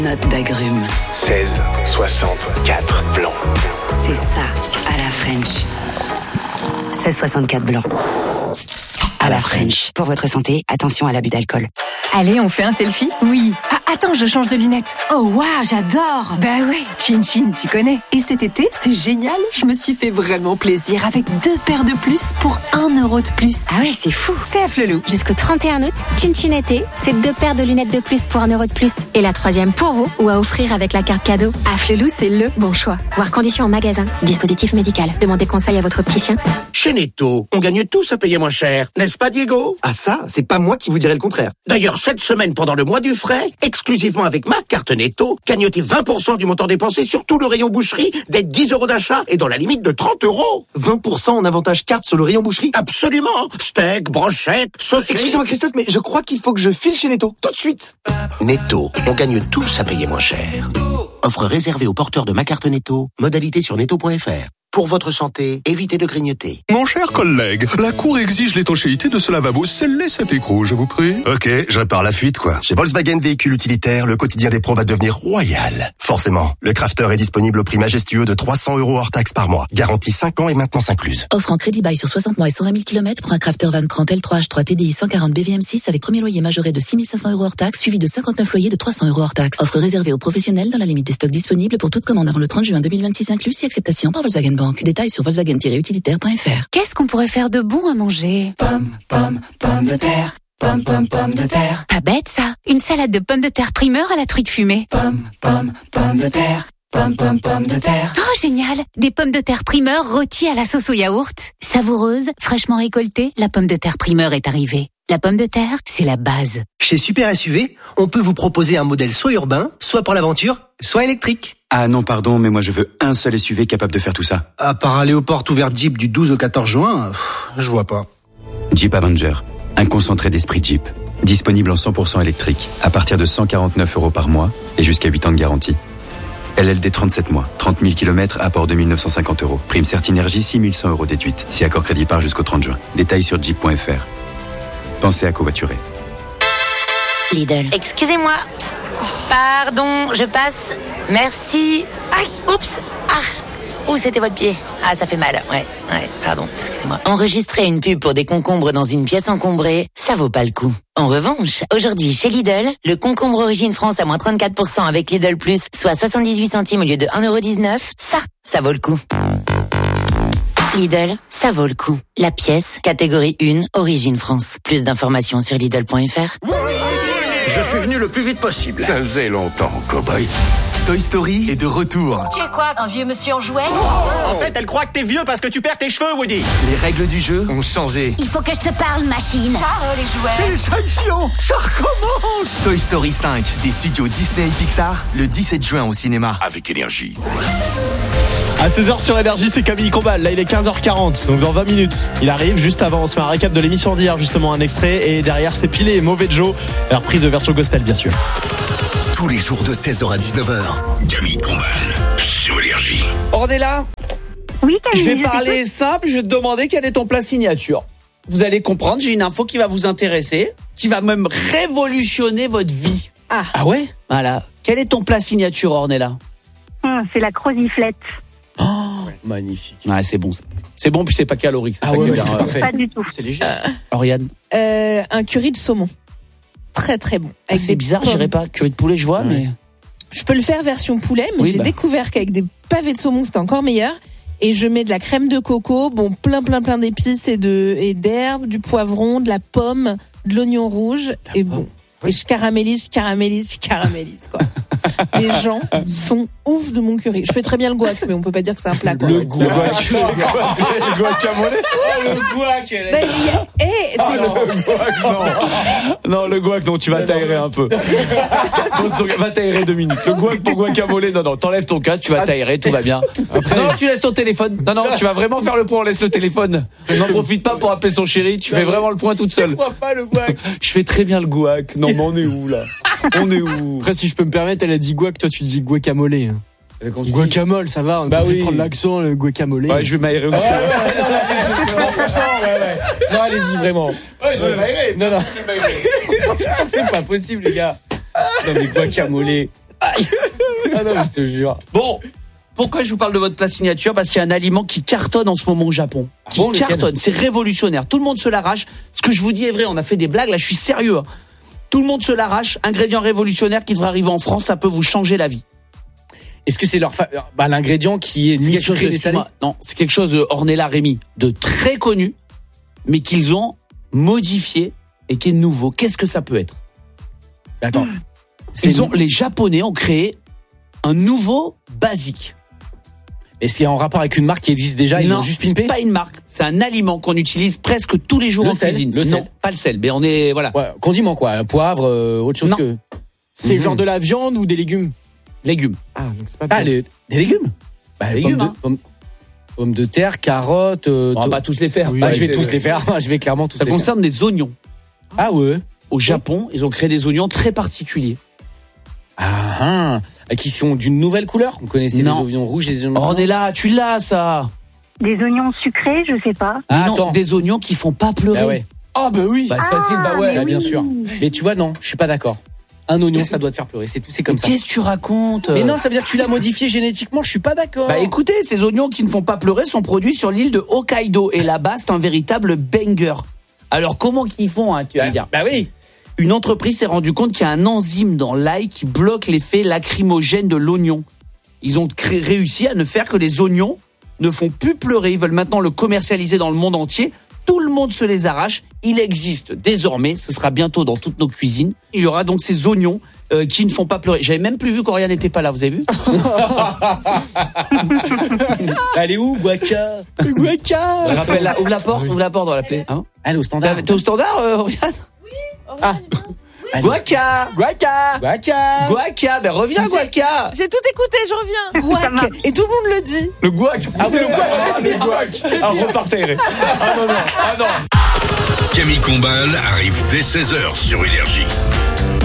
Note d'agrumes. 16,64 blanc. C'est ça, à la French. 16,64 blanc. À la French. Pour votre santé, attention à l'abus d'alcool. Allez, on fait un selfie ? Oui. Ah, attends, je change de lunettes. Oh waouh, j'adore. Bah ouais, Chin Chin, tu connais. Et cet été, c'est génial. Je me suis fait vraiment plaisir avec 2 paires de plus pour 1 euro de plus. Ah ouais, c'est fou. C'est à Flelou. Jusqu'au 31 août, Chin Chin été, c'est 2 paires de lunettes de plus pour 1 euro de plus. Et la 3e pour vous ou à offrir avec la carte cadeau. À Flelou, c'est le bon choix. Voir conditions en magasin. Dispositif médical. Demandez conseil à votre opticien. Chez Netto, on gagne tous à payer moins cher. N'est-ce pas, Diego? Ah ça, c'est pas moi qui vous dirai le contraire. D'ailleurs, cette semaine, pendant le mois du frais, exclusivement avec ma carte Netto, gagnotez 20% du montant dépensé sur tout le rayon boucherie des 10 euros d'achat et dans la limite de 30 euros. 20% en avantage carte sur le rayon boucherie? Absolument. Steak, brochette, saucisses. Excusez-moi Christophe, mais je crois qu'il faut que je file chez Netto, tout de suite. Netto, on gagne tous à payer moins cher. Offre réservée aux porteurs de ma carte Netto. Modalité sur netto.fr. Pour votre santé, évitez de grignoter. Mon cher collègue, la Cour exige l'étanchéité de ce lavabo. Scellez cet écrou, je vous prie. Ok, je répare la fuite, quoi. Chez Volkswagen Véhicules Utilitaires, le quotidien des pros va devenir royal. Forcément, le Crafter est disponible au prix majestueux de 300 € hors taxe par mois. Garantie 5 ans et maintenance incluse. Offre en crédit bail sur 60 mois et 120 000 km pour un Crafter Van 30 L3H3 TDI 140 BVM6 avec premier loyer majoré de 6 500 € hors taxe, suivi de 59 loyers de 300 € hors taxe. Offre réservée aux professionnels dans la limite des stocks disponibles pour toute commande avant le 30 juin 2026 inclus, si acceptation par Volkswagen Bank. Détails sur Volkswagen-utilitaire.fr. Qu'est-ce qu'on pourrait faire de bon à manger ? Pomme de terre. Pomme de terre. Pas bête ça. Une salade de pommes de terre primeur à la truite fumée. Pomme de terre. Pomme de terre. Oh génial. Des pommes de terre primeur rôties à la sauce au yaourt. Savoureuse, fraîchement récoltée, la pomme de terre primeur est arrivée. La pomme de terre, c'est la base. Chez Super SUV, on peut vous proposer un modèle soit urbain, soit pour l'aventure, soit électrique. Ah non, pardon, mais moi je veux un seul SUV capable de faire tout ça. À part aller aux portes ouvertes Jeep du 12 au 14 juin, je vois pas. Jeep Avenger, un concentré d'esprit Jeep. Disponible en 100% électrique, à partir de 149 € par mois et jusqu'à 8 ans de garantie. LLD 37 mois, 30 000 km, apport de 1 950 €. Prime Certinergie, 6 100 € déduite, si accord crédit part jusqu'au 30 juin. Détails sur jeep.fr. Pensez à covoiturer. Lidl. Excusez-moi. Pardon, je passe. Merci. Aïe, oups. Ah. Ouh, c'était votre pied. Ah, ça fait mal. Ouais, pardon, excusez-moi. Enregistrer une pub pour des concombres dans une pièce encombrée, ça vaut pas le coup. En revanche, aujourd'hui, chez Lidl, le concombre Origine France à moins 34% avec Lidl Plus, soit 78 centimes au lieu de 1,19 €, ça vaut le coup. Lidl, ça vaut le coup. La pièce, catégorie 1, Origine France. Plus d'informations sur Lidl.fr. Je suis venu le plus vite possible. Ça faisait longtemps, cow-boy. Toy Story est de retour. Tu es quoi, un vieux monsieur en jouet? En fait, elle croit que t'es vieux parce que tu perds tes cheveux, Woody. Les règles du jeu ont changé. Il faut que je te parle, machine. Charles, les jouets. Félicitations, ça recommence. Toy Story 5, des studios Disney et Pixar, le 17 juin au cinéma. Avec énergie. À 16h sur Énergie, c'est Camille Combal. Là, il est 15h40, donc dans 20 minutes. Il arrive juste avant. On se fait un récap de l'émission d'hier, justement, un extrait. Et derrière, c'est Pilé et Mauvais Joe. La reprise de version gospel, bien sûr. Tous les jours de 16h à 19h. Camille Combal sur Énergie. Ornella. Oui, Camille. Je vais parler simple. Je vais te demander quel est ton plat signature. Vous allez comprendre, j'ai une info qui va vous intéresser, qui va même révolutionner votre vie. Ah ouais? Voilà. Quel est ton plat signature, Ornella? C'est la croziflette. Oh, magnifique. Ouais, c'est bon ça. C'est bon, puis c'est pas calorique. C'est Ah ça ouais, qui est bien. c'est parfait. Pas du tout. C'est léger. Oriane. Un curry de saumon. Très très bon. Avec C'est bizarre, j'irais pas. Curry de poulet, je vois, mais. Je peux le faire version poulet, mais j'ai découvert qu'avec des pavés de saumon, c'était encore meilleur. Et je mets de la crème de coco, plein d'épices et d'herbes, du poivron, de la pomme, de l'oignon rouge. Et bon. Et je caramélise, quoi. Les gens sont ouf de mon curry. Je fais très bien le guac, mais on peut pas dire que c'est un plat, quoi. Le guac. C'est le guacamole. Le guac, Non, le guac, non, tu vas t'aérer un peu. Va t'aérer 2 minutes. Le guac pour guacamole, non, t'enlèves ton casque, tu vas t'aérer, tout va bien. Après, non, tu laisses ton téléphone. Non, tu vas vraiment faire le point, on laisse le téléphone. N'en profite pas pour appeler son chéri, tu fais vraiment le point toute seule. Pourquoi pas le guac? Je fais très bien le guac. Non, mais on est où, là? On est où? Après, si je peux me permettre, elle a dit guac, toi tu dis guacamole. Guacamole, ça va, on peut prendre l'accent, le guacamole. Ouais, je vais m'aérer aussi. Franchement, ouais. Non, allez-y, vraiment. Ouais, je vais m'aérer. Non. C'est pas possible, les gars. Non, mais guacamole. Aïe. Ah non, je te jure. Bon, pourquoi je vous parle de votre plat signature? Parce qu'il y a un aliment qui cartonne en ce moment au Japon. Qui cartonne, c'est révolutionnaire. Tout le monde se l'arrache. Ce que je vous dis est vrai, on a fait des blagues, là je suis sérieux. Hein. Tout le monde se l'arrache. Ingrédient révolutionnaire qui devrait arriver en France, ça peut vous changer la vie. Est-ce que c'est l'ingrédient qui est ni sucré ni salé? Non, c'est quelque chose, Ornella Rémy, de très connu, mais qu'ils ont modifié et qui est nouveau. Qu'est-ce que ça peut être? Attends. Les Japonais ont créé un nouveau basique. Et c'est en rapport avec une marque qui existe déjà? Ils l'ont juste pimpé? C'est pas une marque, c'est un aliment qu'on utilise presque tous les jours en cuisine. Le sel? Non, pas le sel, mais on est voilà. Ouais, condiment quoi, un poivre, autre chose que. C'est genre de la viande ou des légumes? Légumes. Ah, donc c'est pas des légumes? Légumes. Pommes de terre, carottes. On va pas tous les faire. Oui, je vais tous les faire. Je vais clairement tous les faire. Ça concerne des oignons. Ah ouais. Au Japon, ils ont créé des oignons très particuliers. Qui sont d'une nouvelle couleur? On connaissait les oignons rouges et les oignons on est là, tu l'as ça. Des oignons sucrés, je sais pas. Non, des oignons qui font pas pleurer. Bah ouais. Ah bah oui. Bah c'est facile, bah ouais. Bah, bien sûr. Mais tu vois, non, je suis pas d'accord. Un oignon, ça doit te faire pleurer, c'est tout, c'est comme ça. Qu'est-ce que tu racontes? Mais non, ça veut dire que tu l'as modifié génétiquement, je suis pas d'accord. Bah écoutez, ces oignons qui ne font pas pleurer sont produits sur l'île de Hokkaido et là-bas, c'est un véritable banger. Alors comment qu'ils font, hein, tu vas dire? Bah oui. Une entreprise s'est rendue compte qu'il y a un enzyme dans l'ail qui bloque l'effet lacrymogène de l'oignon. Ils ont réussi à ne faire que les oignons ne font plus pleurer. Ils veulent maintenant le commercialiser dans le monde entier. Tout le monde se les arrache. Il existe désormais, ce sera bientôt dans toutes nos cuisines. Il y aura donc ces oignons qui ne font pas pleurer. J'avais même plus vu qu'Oriane n'était pas là, vous avez vu? Elle est où, Guaca? Rappelle-la, ouvre la porte, on va l'appeler. Hein? Elle est au standard. T'es au standard, Oriane? Oui. Guaca, ben reviens Guaca. J'ai tout écouté, je reviens. Guac. Et tout le monde le dit. Le guac. Ah oui, le guac. Ah, repartez. Ah non. Camille Combal arrive dès 16h sur Énergie.